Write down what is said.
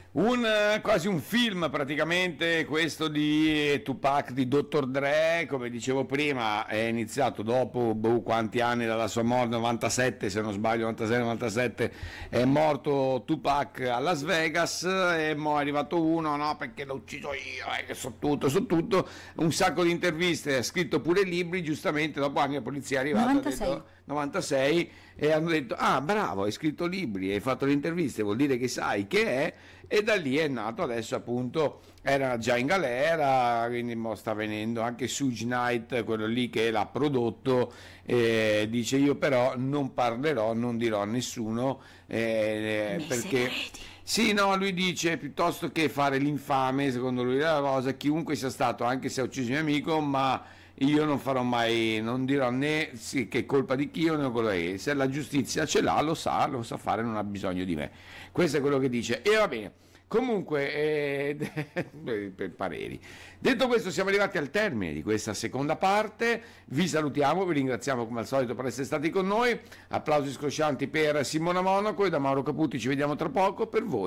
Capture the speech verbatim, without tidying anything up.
Un, eh, quasi un film praticamente questo di Tupac, di dottor Dre, come dicevo prima, è iniziato dopo boh, quanti anni dalla sua morte, novantasette se non sbaglio, novantasei novantasette, è morto Tupac a Las Vegas e mo è arrivato uno, no perché l'ho ucciso io, eh, che so tutto, so tutto, un sacco di interviste, ha scritto pure libri, giustamente dopo anni la polizia è arrivata, ha novantasei. detto novantasei e hanno detto ah bravo hai scritto libri hai fatto le interviste vuol dire che sai che è e da lì è nato adesso appunto era già in galera quindi mo sta venendo anche Suge Knight quello lì che l'ha prodotto eh, dice io però non parlerò non dirò a nessuno eh, Nei perché segreti. sì, no, lui dice piuttosto che fare l'infame, secondo lui la cosa, chiunque sia stato, anche se ha ucciso mio amico, ma io non farò mai, non dirò né sì, che è colpa di chi o né quello che è. Se la giustizia ce l'ha, lo sa, lo sa fare, non ha bisogno di me. Questo è quello che dice. E va bene. Comunque, eh, per pareri. Detto questo, siamo arrivati al termine di questa seconda parte. Vi salutiamo, vi ringraziamo come al solito per essere stati con noi. Applausi scroscianti per Simona Monaco e da Mauro Caputi. Ci vediamo tra poco. Per voi.